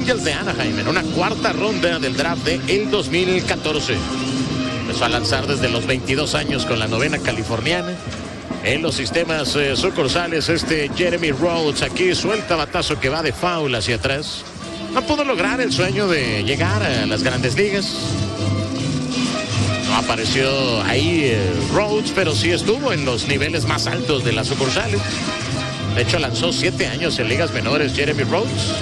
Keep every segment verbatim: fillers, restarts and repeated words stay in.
Angels de Anaheim en una cuarta ronda del draft de el dos mil catorce. Empezó a lanzar desde los veintidós años con la novena californiana. En los sistemas eh, sucursales, este Jeremy Rhodes aquí suelta batazo que va de foul hacia atrás. No pudo lograr el sueño de llegar a las grandes ligas. No apareció ahí eh, Rhodes, pero sí estuvo en los niveles más altos de las sucursales. De hecho, lanzó siete años en ligas menores Jeremy Rhodes.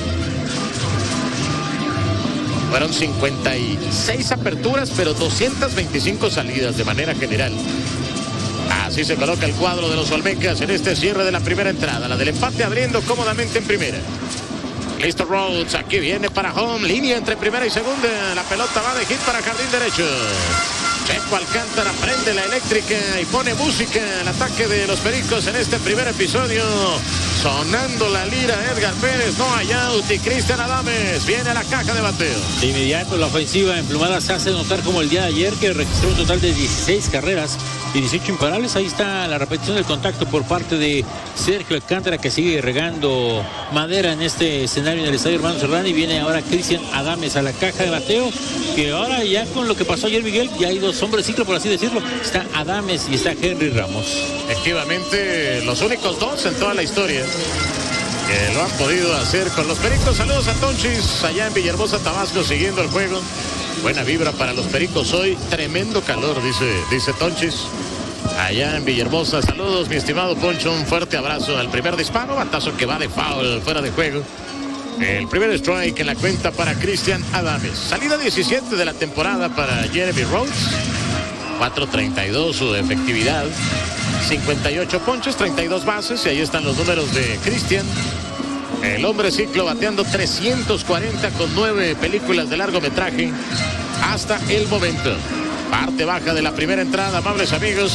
Fueron cincuenta y seis aperturas, pero doscientas veinticinco salidas de manera general. Así se coloca el cuadro de los Olmecas en este cierre de la primera entrada. La del empate abriendo cómodamente en primera. Listo Rhodes, aquí viene para home, línea entre primera y segunda. La pelota va de hit para jardín derecho. Checo Alcántara prende la eléctrica y pone música al ataque de los Pericos en este primer episodio. Sonando la lira, Edgar Pérez, no hay out y Cristian Adames viene a la caja de bateo. De inmediato la ofensiva emplumada se hace notar como el día de ayer, que registró un total de dieciséis carreras y dieciocho imparables. Ahí está la repetición del contacto por parte de Sergio Alcántara, que sigue regando madera en este escenario en el estadio Hermano Cerdán, y viene ahora Cristian Adames a la caja de bateo, que ahora ya con lo que pasó ayer, Miguel, ya hay dos hombres ciclo, por así decirlo. Está Adames y está Henry Ramos. Efectivamente, los únicos dos en toda la historia que lo han podido hacer con los Pericos. Saludos a Tonchis allá en Villahermosa, Tabasco, siguiendo el juego. Buena vibra para los Pericos hoy. Tremendo calor, dice, dice Tonchis. Allá en Villahermosa, saludos mi estimado Poncho, un fuerte abrazo. Al primer disparo, batazo que va de foul, fuera de juego. El primer strike en la cuenta para Cristian Adames. Salida diecisiete de la temporada para Jeremy Rhodes. cuatro treinta y dos su efectividad. cincuenta y ocho ponches, treinta y dos bases. Y ahí están los números de Cristian. El hombre ciclo bateando trescientos cuarenta con nueve películas de largometraje hasta el momento. Parte baja de la primera entrada, amables amigos.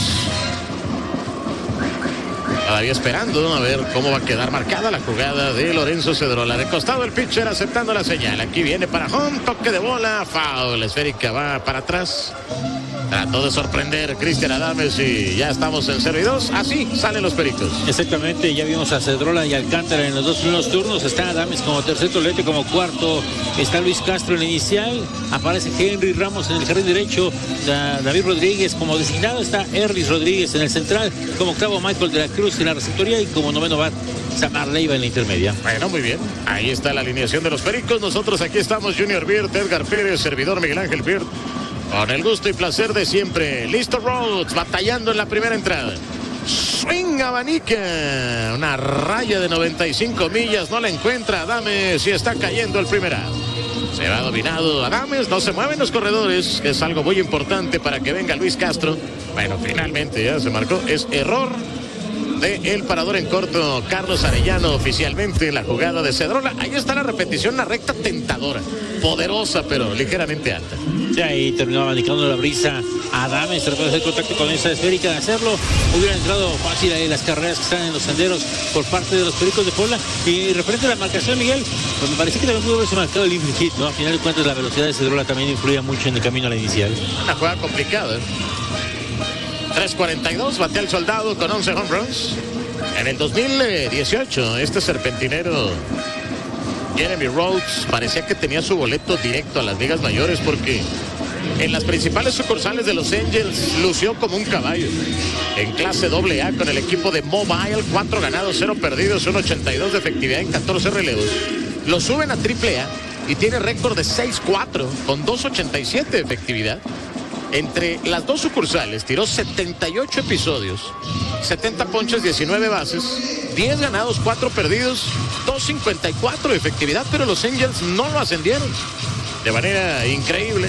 Todavía esperando a ver cómo va a quedar marcada la jugada de Lorenzo Cedrola. De costado el pitcher aceptando la señal. Aquí viene para home, toque de bola, foul. La esférica va para atrás. Trató de sorprender Cristian Adames y ya estamos en cero y dos. Así salen los Pericos. Exactamente, ya vimos a Cedrola y Alcántara en los dos primeros turnos. Está Adames como tercer tolete, como cuarto está Luis Castro en el inicial. Aparece Henry Ramos en el jardín derecho. Da, David Rodríguez como designado. Está Erlis Rodríguez en el central. Como octavo Michael de la Cruz en la receptoría. Y como noveno bat Samar Leiva en la intermedia. Bueno, muy bien. Ahí está la alineación de los Pericos. Nosotros aquí estamos, Junior Birt, Edgar Pérez, servidor Miguel Ángel Birt. Con el gusto y placer de siempre. Listo Rhodes, batallando en la primera entrada. Swing abanica. Una raya de noventa y cinco millas. No la encuentra Adames y está cayendo el primer out. Se va dominado Adames. No se mueven los corredores. Es algo muy importante para que venga Luis Castro. Bueno, finalmente ya se marcó. Es error de el parador en corto Carlos Arellano oficialmente en la jugada de Cedrola. Ahí está la repetición, una recta tentadora. Poderosa, pero ligeramente alta. Ya ahí terminó abanicando la brisa Adames, trató de hacer contacto con esa esférica, de hacerlo. Hubiera entrado fácil ahí las carreras que están en los senderos por parte de los Pericos de Puebla. Y referente a la marcación, Miguel, pues me parece que también pudo haberse marcado el infield hit, ¿no? A final de cuentas la velocidad de Cedrola también influía mucho en el camino a la inicial. Una jugada complicada. tres cuarenta y dos, batea el Soldado con once home runs. En el dos mil dieciocho, este serpentinero Jeremy Rhodes parecía que tenía su boleto directo a las ligas mayores, porque en las principales sucursales de los Angels lució como un caballo. En clase doble A con el equipo de Mobile, cuatro ganados, cero perdidos, un ochenta y dos de efectividad en catorce relevos. Lo suben a triple A y tiene récord de seis cuatro con dos ochenta y siete de efectividad. Entre las dos sucursales tiró setenta y ocho episodios, setenta ponches, diecinueve bases, diez ganados, cuatro perdidos, dos cincuenta y cuatro de efectividad, pero los Angels no lo ascendieron de manera increíble.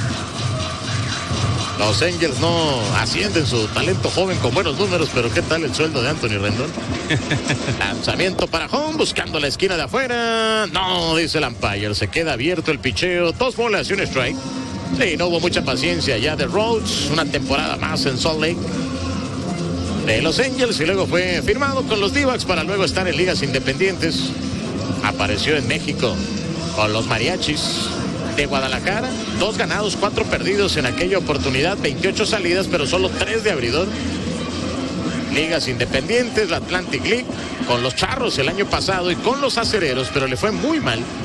Los Angels no ascienden su talento joven con buenos números, pero ¿qué tal el sueldo de Anthony Rendón? Lanzamiento para home, buscando la esquina de afuera. No, dice el umpire, se queda abierto el picheo, dos bolas y un strike. Sí, no hubo mucha paciencia ya de Rhodes, una temporada más en Salt Lake de los Angels, y luego fue firmado con los D-backs para luego estar en ligas independientes. Apareció en México con los Mariachis de Guadalajara, dos ganados, cuatro perdidos en aquella oportunidad, veintiocho salidas, pero solo tres de abridor. Ligas independientes, la Atlantic League, con los Charros el año pasado y con los Acereros, pero le fue muy mal